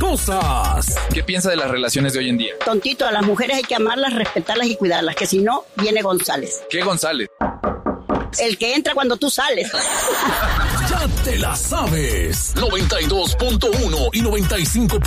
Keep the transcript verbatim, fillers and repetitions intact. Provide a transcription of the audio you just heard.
cosas. ¿Qué piensa de las relaciones de hoy en día? Tontito, a las mujeres hay que amarlas, respetarlas y cuidarlas, que si no, viene González. ¿Qué González? El que entra cuando tú sales. Ya te la sabes. noventa y dos punto uno y noventa y cinco